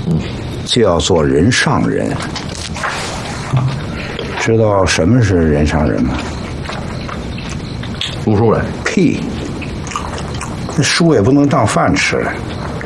就要做人上人。知道什么是人上人吗？ 读书人。 屁！那书也不能当饭吃。